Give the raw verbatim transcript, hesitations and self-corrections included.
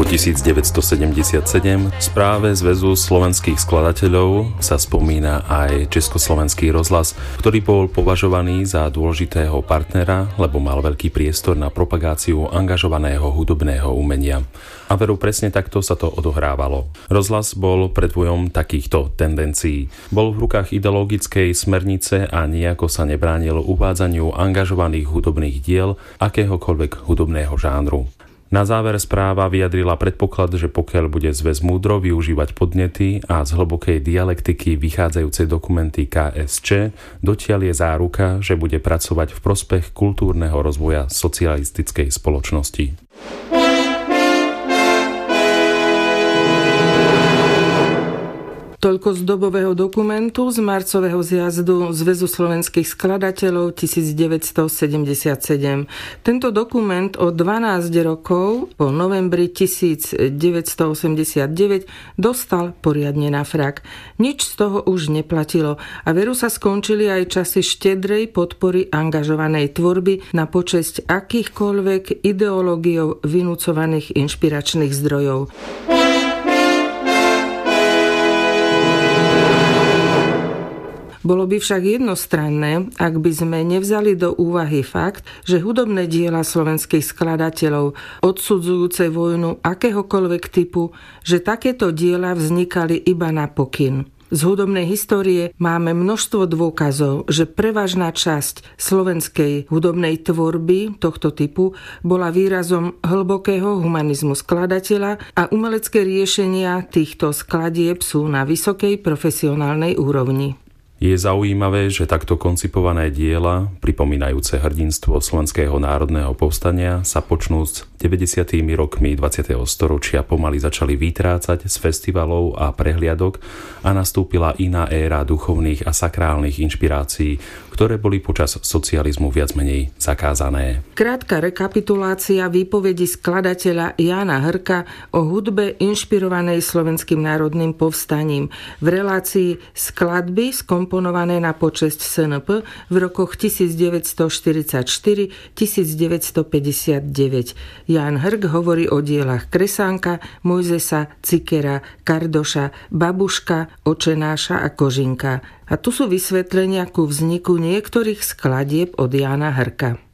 devätnásťstosedemdesiatsedem v správe Zväzu slovenských skladateľov sa spomína aj Československý rozhlas, ktorý bol považovaný za dôležitého partnera, lebo mal veľký priestor na propagáciu angažovaného hudobného umenia. A veru presne takto sa to odohrávalo. Rozhlas bol predvojom takýchto tendencií. Bol v rukách ideologickej smernice a nejako sa nebránil uvádzaniu angažovaných hudobných diel akéhokoľvek hudobného žánru. Na záver správa vyjadrila predpoklad, že pokiaľ bude zväz múdro využívať podnety a z hlbokej dialektiky vychádzajúce dokumenty ká es čé, dotiaľ je záruka, že bude pracovať v prospech kultúrneho rozvoja socialistickej spoločnosti. Toľko z dobového dokumentu z marcového zjazdu Zväzu slovenských skladateľov devätnásťstosedemdesiatsedem. Tento dokument o dvanásť rokov po novembri devätnásťstoosemdesiatdeväť dostal poriadne na frak. Nič z toho už neplatilo a veru sa skončili aj časy štedrej podpory angažovanej tvorby na počesť akýchkoľvek ideológiou vynúcovaných inšpiračných zdrojov. Bolo by však jednostranné, ak by sme nevzali do úvahy fakt, že hudobné diela slovenských skladateľov odsudzujúce vojnu akéhokoľvek typu, že takéto diela vznikali iba na pokyn. Z hudobnej histórie máme množstvo dôkazov, že prevažná časť slovenskej hudobnej tvorby tohto typu bola výrazom hlbokého humanizmu skladateľa a umelecké riešenia týchto skladieb sú na vysokej profesionálnej úrovni. Je zaujímavé, že takto koncipované diela, pripomínajúce hrdinstvo Slovenského národného povstania, sa počnúc deväťdesiatymi rokmi dvadsiateho storočia pomaly začali vytrácať z festivalov a prehliadok a nastúpila iná éra duchovných a sakrálnych inšpirácií, ktoré boli počas socializmu viac menej zakázané. Krátka rekapitulácia výpovedi skladateľa Jána Hrka o hudbe inšpirovanej Slovenským národným povstaním v relácii Skladby skomponované na počesť es en pé v rokoch devätnásťstoštyridsaťštyri až devätnásťstopäťdesiatdeväť. Ján Hrk hovorí o dielach Kresánka, Mojzesa, Cikera, Kardoša, Babuška, Očenáša a Kožinka. A tu sú vysvetlenia ku vzniku niektorých skladieb od Jána Hrka.